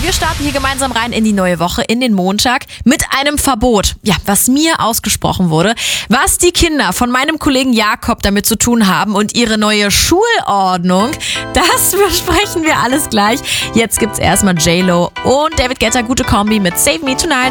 Wir starten hier gemeinsam rein in die neue Woche, in den Montag, mit einem Verbot. Ja, was mir ausgesprochen wurde, was die Kinder von meinem Kollegen Jakob damit zu tun haben und ihre neue Schulordnung, das besprechen wir alles gleich. Jetzt gibt's erstmal J-Lo und David Guetta, gute Kombi mit Save Me Tonight.